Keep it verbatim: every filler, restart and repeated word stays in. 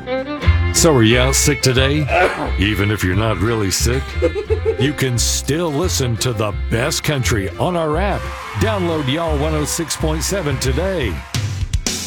So are you out sick today? Even if you're not really sick, you can still listen to the best country on our app. Download Y'all one oh six point seven today.